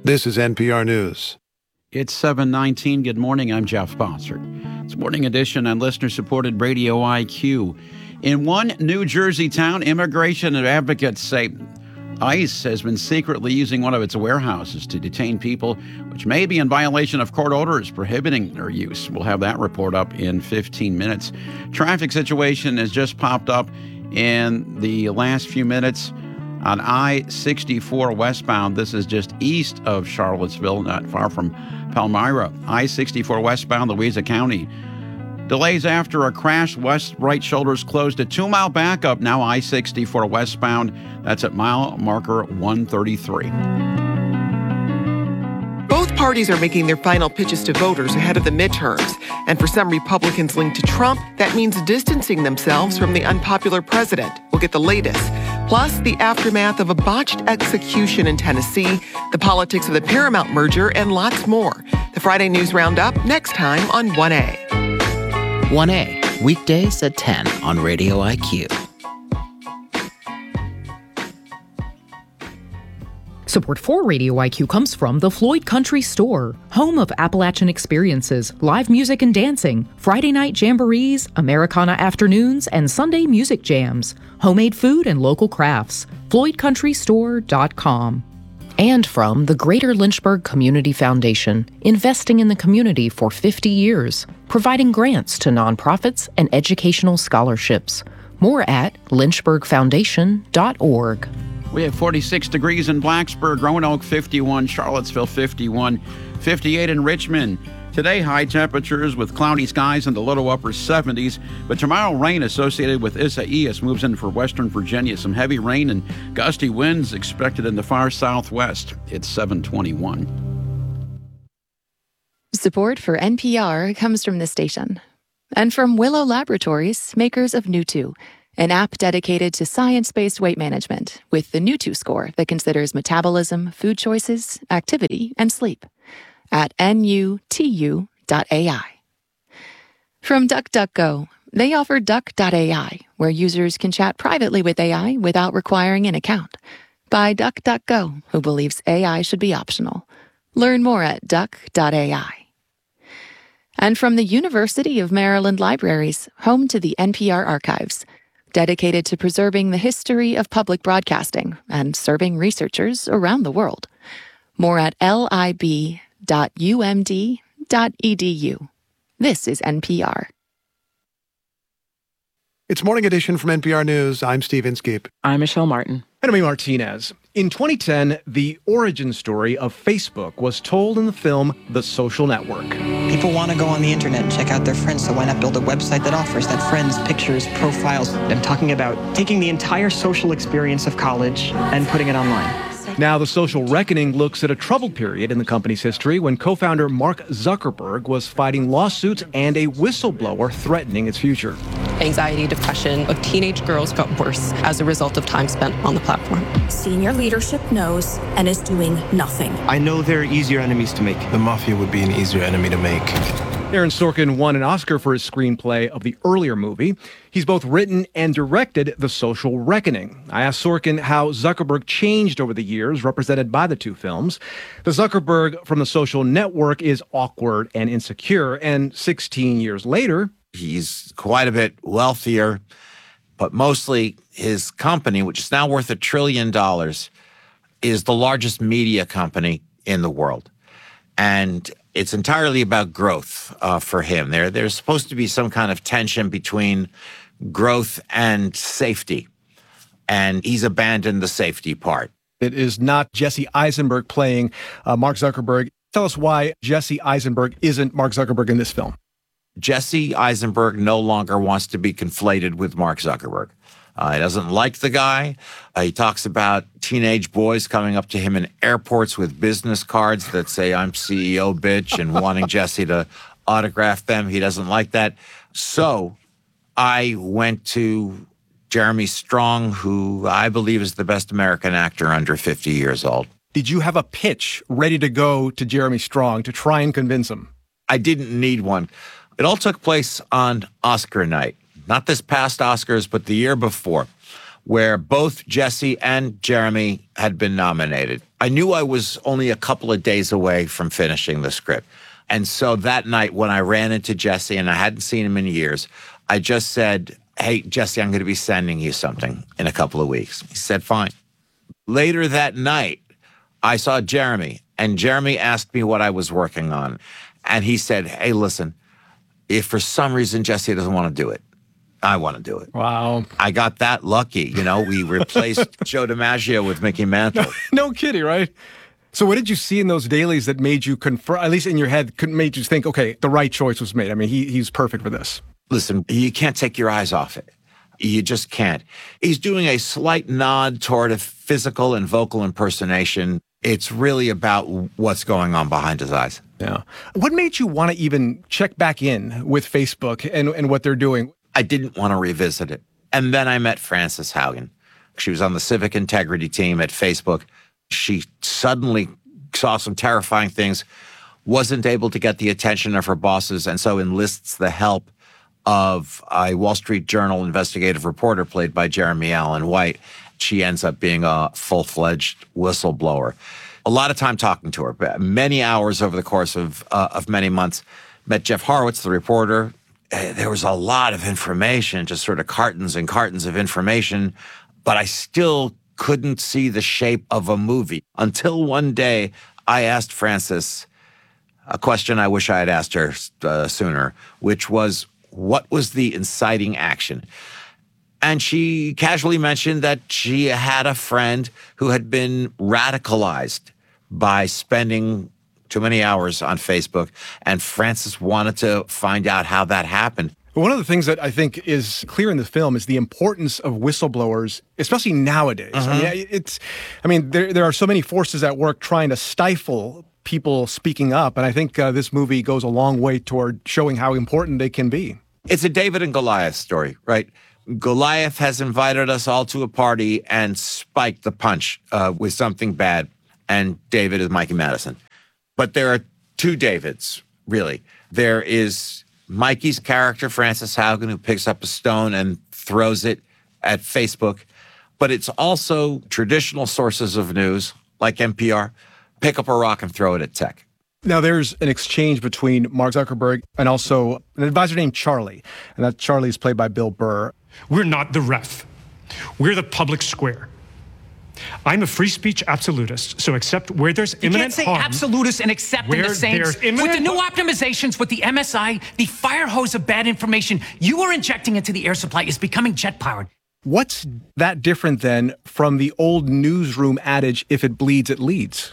This is NPR News. It's 7:19. Good morning. I'm Jeff Bossert. It's Morning Edition on listener-supported Radio IQ. In one New Jersey town, immigration advocates say ICE has been secretly using one of its warehouses to detain people, which may be in violation of court orders prohibiting their use. We'll have that report up in 15 minutes. Traffic situation has just popped up in the last few minutes on I-64 westbound. This is just east of Charlottesville, not far from Palmyra. I-64 westbound, Louisa County. Delays after a crash. West right shoulder's closed. A 2-mile backup now I-64 westbound. That's at mile marker 133. Both parties are making their final pitches to voters ahead of the midterms. And for some Republicans linked to Trump, that means distancing themselves from the unpopular president. We'll get the latest. Plus, the aftermath of a botched execution in Tennessee, the politics of the Paramount merger, and lots more. The Friday News Roundup next time on 1A. 1A, weekdays at 10 on Radio IQ. Support for Radio IQ comes from the Floyd Country Store, home of Appalachian experiences, live music and dancing, Friday night jamborees, Americana afternoons, and Sunday music jams, homemade food and local crafts. FloydCountryStore.com. And from the Greater Lynchburg Community Foundation, investing in the community for 50 years, providing grants to nonprofits and educational scholarships. More at lynchburgfoundation.org. We have 46 degrees in Blacksburg, Roanoke 51, Charlottesville 51, 58 in Richmond. Today, high temperatures with cloudy skies in the low to upper 70s. But tomorrow, rain associated with Isaias moves in for western Virginia. Some heavy rain and gusty winds expected in the far southwest. It's 7:21. Support for NPR comes from this station. And from Willow Laboratories, makers of New2, an app dedicated to science-based weight management with the New2 score that considers metabolism, food choices, activity, and sleep at nutu.ai. From DuckDuckGo, they offer Duck.ai, where users can chat privately with AI without requiring an account. By DuckDuckGo, who believes AI should be optional. Learn more at Duck.ai. And from the University of Maryland Libraries, home to the NPR archives, dedicated to preserving the history of public broadcasting and serving researchers around the world. More at lib.umd.edu. This is NPR. It's Morning Edition from NPR News. I'm Steve Inskeep. I'm Michelle Martin. And I'm Martinez. In 2010, the origin story of Facebook was told in the film The Social Network. People want to go on the internet and check out their friends, so why not build a website that offers that friends, pictures, profiles? I'm talking about taking the entire social experience of college and putting it online. Now, The Social Reckoning looks at a troubled period in the company's history when co-founder Mark Zuckerberg was fighting lawsuits and a whistleblower threatening its future. Anxiety, depression of teenage girls got worse as a result of time spent on the platform. Senior leadership knows and is doing nothing. I know there are easier enemies to make. The mafia would be an easier enemy to make. Aaron Sorkin won an Oscar for his screenplay of the earlier movie. He's both written and directed The Social Reckoning. I asked Sorkin how Zuckerberg changed over the years represented by the two films. The Zuckerberg from The Social Network is awkward and insecure, and 16 years later, he's quite a bit wealthier, but mostly his company, which is now worth $1 trillion, is the largest media company in the world. And it's entirely about growth for him. There's supposed to be some kind of tension between growth and safety, and he's abandoned the safety part. It is not Jesse Eisenberg playing Mark Zuckerberg. Tell us why Jesse Eisenberg isn't Mark Zuckerberg in this film. Jesse Eisenberg no longer wants to be conflated with Mark Zuckerberg. He doesn't like the guy. He talks about teenage boys coming up to him in airports with business cards that say, "I'm CEO, bitch," and wanting Jesse to autograph them. He doesn't like that. So I went to Jeremy Strong, who I believe is the best American actor under 50 years old. Did you have a pitch ready to go to Jeremy Strong to try and convince him? I didn't need one. It all took place on Oscar night. Not this past Oscars, but the year before. where both Jesse and Jeremy had been nominated. I knew I was only a couple of days away from finishing the script. And so that night when I ran into Jesse, and I hadn't seen him in years, I just said, hey, Jesse, I'm going to be sending you something in a couple of weeks. He said, fine. Later that night, I saw Jeremy, and Jeremy asked me what I was working on. And he said, hey, listen, if for some reason Jesse doesn't want to do it, I want to do it. Wow. I got that lucky. You know, we replaced Joe DiMaggio with Mickey Mantle. No kidding, right? So what did you see in those dailies that made you confirm, at least in your head, made you think, okay, the right choice was made? I mean, he's perfect for this. Listen, you can't take your eyes off it. You just can't. He's doing a slight nod toward a physical and vocal impersonation. It's really about what's going on behind his eyes. Yeah. What made you want to even check back in with Facebook and what they're doing? I didn't want to revisit it. And then I met Frances Haugen. She was on the civic integrity team at Facebook. She suddenly saw some terrifying things, wasn't able to get the attention of her bosses, and so enlists the help of a Wall Street Journal investigative reporter played by Jeremy Allen White. She ends up being a full-fledged whistleblower. A lot of time talking to her, many hours over the course of many months. Met Jeff Horowitz, the reporter. There was a lot of information, just sort of cartons and cartons of information, but I still couldn't see the shape of a movie until one day I asked Frances a question I wish I had asked her sooner, which was, what was the inciting action? And she casually mentioned that she had a friend who had been radicalized by spending too many hours on Facebook, and Frances wanted to find out how that happened. One of the things that I think is clear in the film is the importance of whistleblowers, especially nowadays. There are so many forces at work trying to stifle people speaking up, and I think this movie goes a long way toward showing how important they can be. It's a David and Goliath story, right? Goliath has invited us all to a party and spiked the punch with something bad, and David is Mikey Madison. But there are two Davids, really. There is Mikey's character, Frances Haugen, who picks up a stone and throws it at Facebook. But it's also traditional sources of news, like NPR, pick up a rock and throw it at tech. Now, there's an exchange between Mark Zuckerberg and also an advisor named Charlie. And that Charlie is played by Bill Burr. We're not the ref. We're the public square. I'm a free speech absolutist, so accept where there's imminent harm. You can't say absolutist and accept in the same. With the new optimizations, with the MSI, the fire hose of bad information you are injecting into the air supply is becoming jet-powered. What's that different then from the old newsroom adage, if it bleeds, it leads?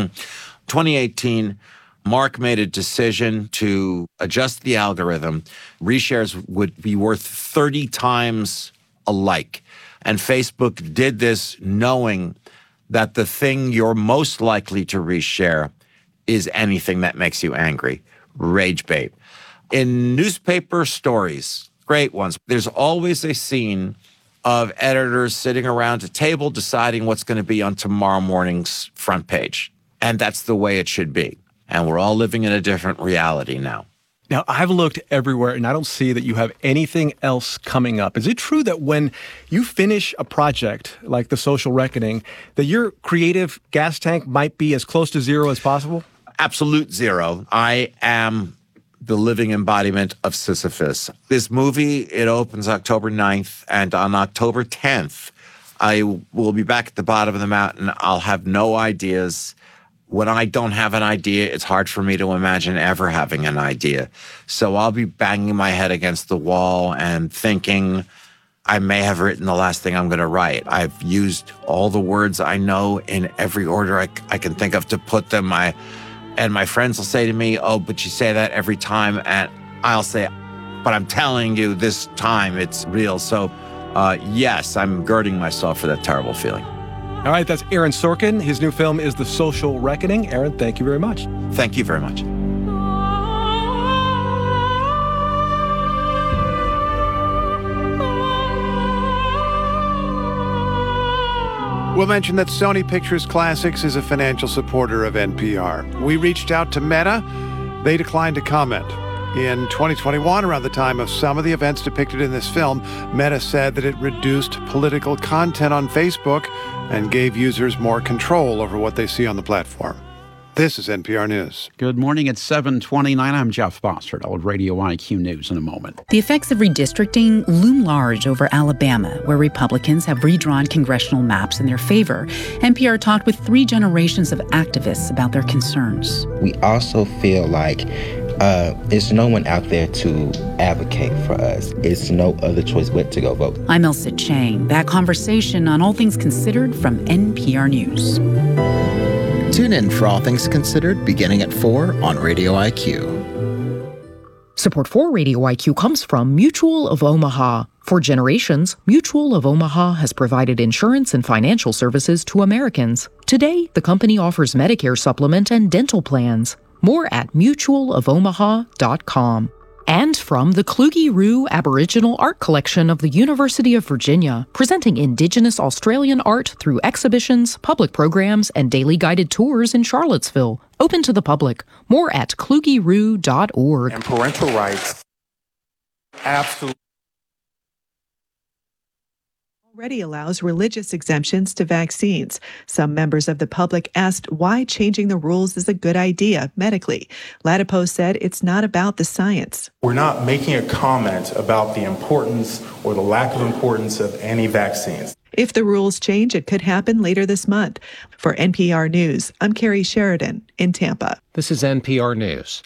2018, Mark made a decision to adjust the algorithm. Reshares would be worth 30 times a like. And Facebook did this knowing that the thing you're most likely to reshare is anything that makes you angry. Rage bait. In newspaper stories, great ones, there's always a scene of editors sitting around a table deciding what's going to be on tomorrow morning's front page. And that's the way it should be. And we're all living in a different reality now. Now, I've looked everywhere, and I don't see that you have anything else coming up. Is it true that when you finish a project like The Social Reckoning, that your creative gas tank might be as close to zero as possible? Absolute zero. I am the living embodiment of Sisyphus. This movie, it opens October 9th, and on October 10th, I will be back at the bottom of the mountain. I'll have no ideas. When I don't have an idea, it's hard for me to imagine ever having an idea. So I'll be banging my head against the wall and thinking I may have written the last thing I'm going to write. I've used all the words I know in every order I can think of to put them. And my friends will say to me, oh, but you say that every time. And I'll say, but I'm telling you this time it's real. So yes, I'm girding myself for that terrible feeling. All right, that's Aaron Sorkin. His new film is The Social Reckoning. Aaron, thank you very much. Thank you very much. We'll mention that Sony Pictures Classics is a financial supporter of NPR. We reached out to Meta. They declined to comment. In 2021, around the time of some of the events depicted in this film, Meta said that it reduced political content on Facebook and gave users more control over what they see on the platform. This is NPR News. Good morning. It's 7:29. I'm Jeff Bossert. I'll have Radio IQ News in a moment. The effects of redistricting loom large over Alabama, where Republicans have redrawn congressional maps in their favor. NPR talked with 3 generations of activists about their concerns. We also feel like there's no one out there to advocate for us. It's no other choice but to go vote. I'm Elsa Chang. That conversation on All Things Considered from NPR News. Tune in for All Things Considered beginning at 4 on Radio IQ. Support for Radio IQ comes from Mutual of Omaha. For generations, Mutual of Omaha has provided insurance and financial services to Americans. Today, the company offers Medicare supplement and dental plans. More at mutualofomaha.com. And from the Kluge-Ruhe Aboriginal Art Collection of the University of Virginia, presenting Indigenous Australian art through exhibitions, public programs, and daily guided tours in Charlottesville. Open to the public. More at klugeruhe.org. And parental rights, absolutely. Already allows religious exemptions to vaccines. Some members of the public asked why changing the rules is a good idea medically. Latipo said it's not about the science. We're not making a comment about the importance or the lack of importance of any vaccines. If the rules change, it could happen later this month. For NPR News, I'm Carrie Sheridan in Tampa. This is NPR News.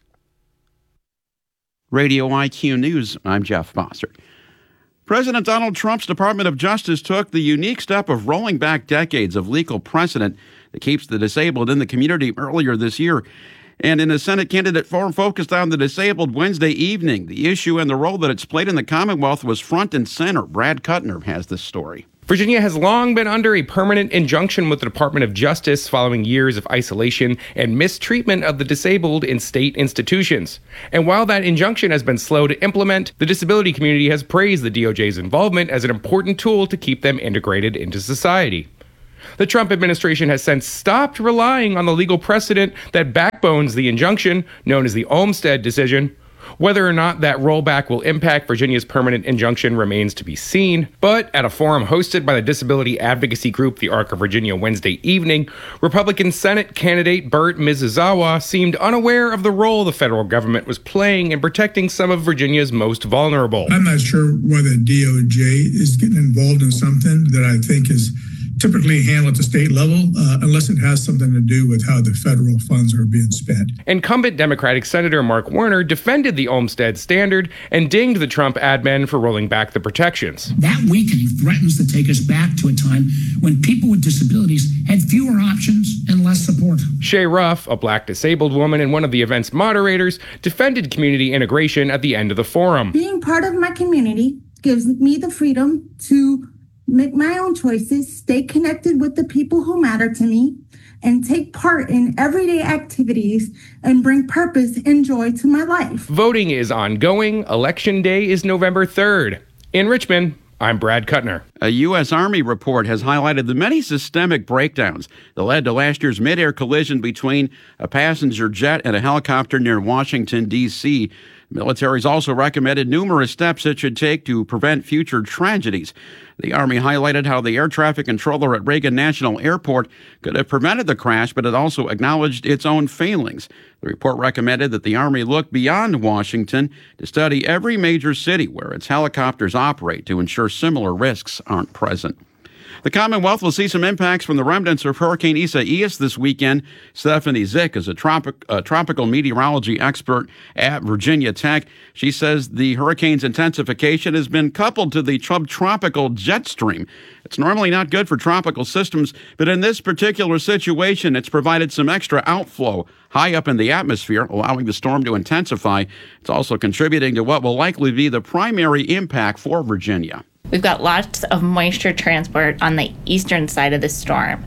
Radio IQ News, I'm Jeff Bossert. President Donald Trump's Department of Justice took the unique step of rolling back decades of legal precedent that keeps the disabled in the community earlier this year. And in a Senate candidate forum focused on the disabled Wednesday evening, the issue and the role that it's played in the Commonwealth was front and center. Brad Kuttner has this story. Virginia has long been under a permanent injunction with the Department of Justice following years of isolation and mistreatment of the disabled in state institutions. And while that injunction has been slow to implement, the disability community has praised the DOJ's involvement as an important tool to keep them integrated into society. The Trump administration has since stopped relying on the legal precedent that backbones the injunction, known as the Olmstead decision. Whether or not that rollback will impact Virginia's permanent injunction remains to be seen, but at a forum hosted by the disability advocacy group The Arc of Virginia Wednesday evening, Republican Senate candidate Burt Mizuzawa seemed unaware of the role the federal government was playing in protecting some of Virginia's most vulnerable. I'm not sure whether DOJ is getting involved in something that I think is typically handled at the state level, unless it has something to do with how the federal funds are being spent. Incumbent Democratic Senator Mark Warner defended the Olmstead standard and dinged the Trump admin for rolling back the protections. That weakening threatens to take us back to a time when people with disabilities had fewer options and less support. Shay Ruff, a black disabled woman and one of the event's moderators, defended community integration at the end of the forum. Being part of my community gives me the freedom to make my own choices, stay connected with the people who matter to me, and take part in everyday activities and bring purpose and joy to my life. Voting is ongoing. Election Day is November 3rd. In Richmond, I'm Brad Kuttner. A U.S. Army report has highlighted the many systemic breakdowns that led to last year's mid-air collision between a passenger jet and a helicopter near Washington, D.C. The military's also recommended numerous steps it should take to prevent future tragedies. The Army highlighted how the air traffic controller at Reagan National Airport could have prevented the crash, but it also acknowledged its own failings. The report recommended that the Army look beyond Washington to study every major city where its helicopters operate to ensure similar risks aren't present. The Commonwealth will see some impacts from the remnants of Hurricane Isaias this weekend. Stephanie Zick is a tropical meteorology expert at Virginia Tech. She says the hurricane's intensification has been coupled to the subtropical jet stream. It's normally not good for tropical systems, but in this particular situation, it's provided some extra outflow high up in the atmosphere, allowing the storm to intensify. It's also contributing to what will likely be the primary impact for Virginia. We've got lots of moisture transport on the eastern side of the storm.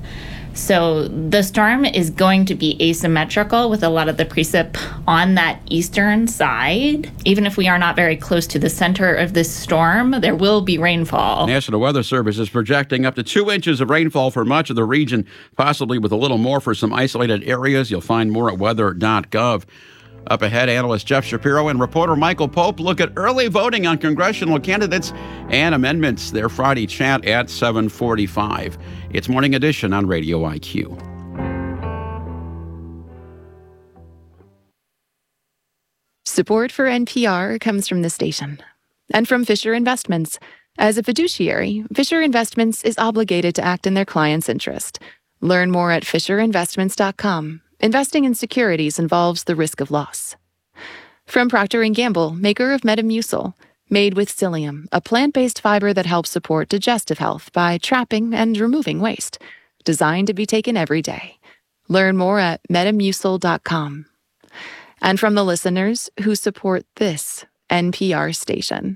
So the storm is going to be asymmetrical with a lot of the precip on that eastern side. Even if we are not very close to the center of this storm, there will be rainfall. National Weather Service is projecting up to 2 inches of rainfall for much of the region, possibly with a little more for some isolated areas. You'll find more at weather.gov. Up ahead, analyst Jeff Shapiro and reporter Michael Pope look at early voting on congressional candidates and amendments. Their Friday chat at 7:45. It's Morning Edition on Radio IQ. Support for NPR comes from the station and from Fisher Investments. As a fiduciary, Fisher Investments is obligated to act in their client's interest. Learn more at fisherinvestments.com. Investing in securities involves the risk of loss. From Procter & Gamble, maker of Metamucil, made with psyllium, a plant-based fiber that helps support digestive health by trapping and removing waste. Designed to be taken every day. Learn more at metamucil.com. And from the listeners who support this NPR station.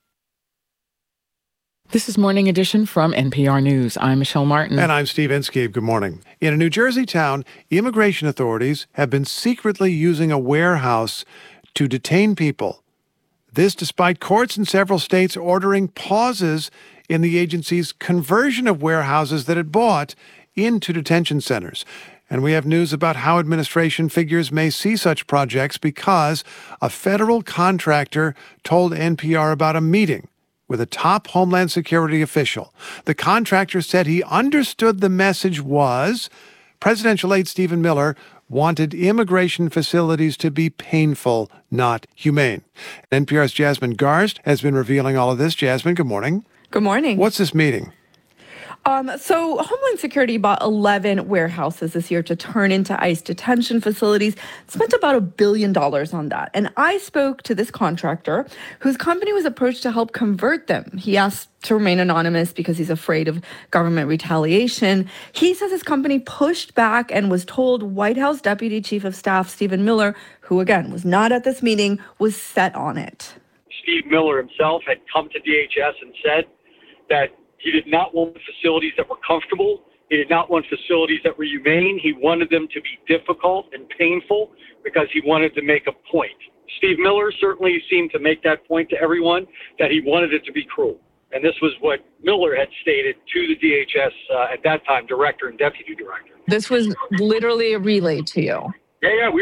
This is Morning Edition from NPR News. I'm Michelle Martin. And I'm Steve Inskeep. Good morning. In a New Jersey town, immigration authorities have been secretly using a warehouse to detain people. This despite courts in several states ordering pauses in the agency's conversion of warehouses that it bought into detention centers. And we have news about how administration figures may see such projects because a federal contractor told NPR about a meeting with a top Homeland Security official. The contractor said he understood the message was presidential aide Stephen Miller wanted immigration facilities to be painful, not humane. NPR's Jasmine Garst has been revealing all of this. Jasmine, good morning. Good morning. What's this meeting? So Homeland Security bought 11 warehouses this year to turn into ICE detention facilities, spent about $1 billion on that. And I spoke to this contractor whose company was approached to help convert them. He asked to remain anonymous because he's afraid of government retaliation. He says his company pushed back and was told White House Deputy Chief of Staff Stephen Miller, who again was not at this meeting, was set on it. Steve Miller himself had come to DHS and said that he did not want facilities that were comfortable. He did not want facilities that were humane. He wanted them to be difficult and painful because he wanted to make a point. Steve Miller certainly seemed to make that point to everyone, that he wanted it to be cruel. And this was what Miller had stated to the DHS at that time, director and deputy director. This was literally a relay to you. Yeah, we